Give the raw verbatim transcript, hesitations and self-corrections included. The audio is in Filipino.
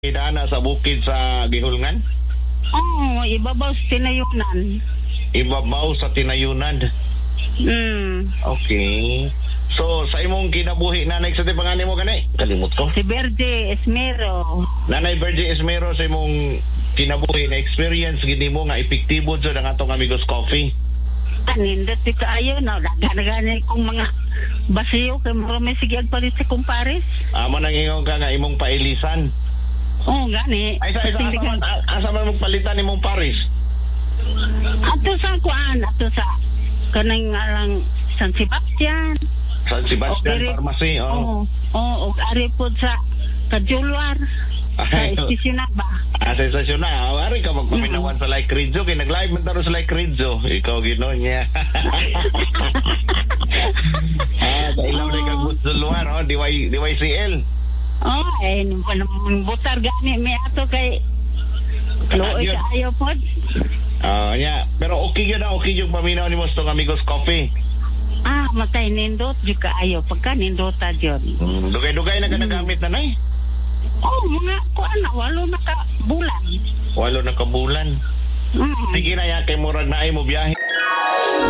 Idana sa bukid sa Gihulngan? Oo, ibabaw sa tinayunan. Ibabaw sa tinayunan. Hmm. Okay. So, sa imong kinabuhi, nanay, sa pangalan mo gani? Kalimot ko. Si Verde Esmero. Nanay Virgie Esmero, sa imong kinabuhi na experience, gini mo nga epektibo dyan ang atong Amigos Coffee. Anindot di kaayo na. Nagana-gana kong mga basiyo kay marami sige agpalit sa kumpares. Amo nang ingon ka nga imong pailisan. Oo, gani. Ay, sa isa, asa man, a- asa man magpalitan imong Paris? Ato sa kuan, ato sa kanang alang San Sebastian. San Sebastian Okay. Pharmacy, oh. Oo. Oo, og ari pod sa Kajulwar. Sa Ay, istisyon na ba? Ah, sensasyon na. Ari ka magpaminawan sa Like Rizzo. Kaya nag-live man taro sa Like Rizzo. Ikaw gino niya. ah, sa ilaw na ikaw sa luar, oh. D Y, D Y C L. Oh, eh, naman butar gani may ato kay Loy Yun. kaayo pod. Ah, nya. Pero okay yun na. Okay yung paminaw ni Mostong Amigos Coffee. Ah, matay nindot jud kaayo pagka nindota jud. Hmm, dugay-dugay na ka nagamit na, nay. Oh, mga kuan na walo na ka bulan. Walo na kabulan. Mm. Sige na yan. Kay murag na ay mo biyahe.